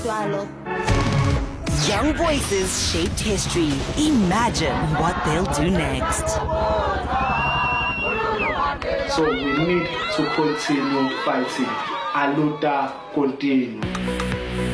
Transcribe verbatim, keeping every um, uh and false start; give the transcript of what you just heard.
Swallow. Young voices shaped history. Imagine what they'll do next. So we need to continue fighting. Aluta continue.